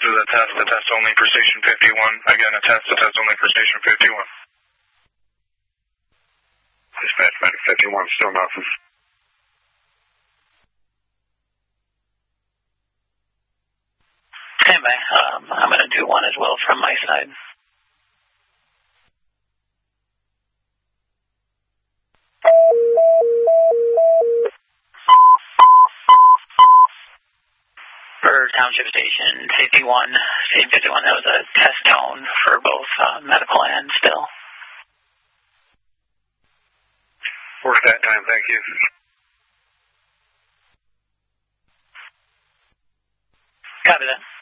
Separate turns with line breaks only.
is a test only for station 51. Again, a test only for station 51. Dispatch Medic 51, still nothing.
Standby. I'm going to do one as well from my side. For Township Station 51, that was a test tone for both medical and still.
Work that time, thank you.
Copy that.